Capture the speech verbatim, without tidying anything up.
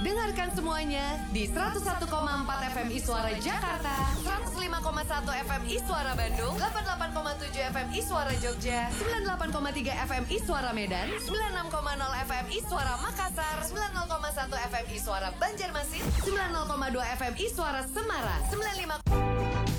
Dengarkan semuanya di seratus satu koma empat F M Iswara Jakarta, seratus lima koma satu F M Iswara Bandung, delapan puluh delapan koma tujuh F M Iswara Jogja, sembilan puluh delapan koma tiga F M Iswara Medan, sembilan puluh enam koma nol F M Iswara Makassar, sembilan puluh koma satu F M Iswara Banjarmasin, sembilan puluh koma dua F M Iswara Semarang, sembilan puluh lima